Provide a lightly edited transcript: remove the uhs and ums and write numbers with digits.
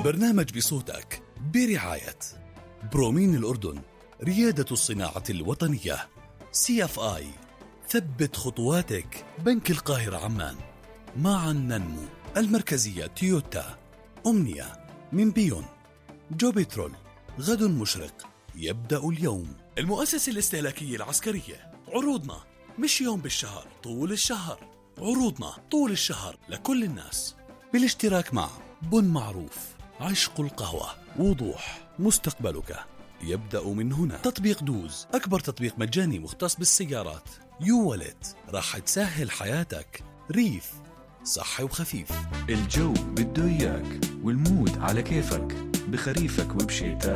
برنامج بصوتك برعاية برومين الأردن، ريادة الصناعة الوطنية. CFI، ثبت خطواتك. بنك القاهرة عمان، معا ننمو. المركزية تويوتا. أمنية من بيون. جوبيترول، غد مشرق يبدأ اليوم. المؤسسة الاستهلاكية العسكرية، عروضنا مش يوم بالشهر، طول الشهر. عروضنا طول الشهر لكل الناس، بالاشتراك مع بن معروف، عشق القهوة، وضوح. مستقبلك يبدأ من هنا. تطبيق دوز، أكبر تطبيق مجاني مختص بالسيارات. يوالت، راح تسهل حياتك. ريف، صحي وخفيف. الجو بده إياك والمود على كيفك، بخريفك وبشتاء.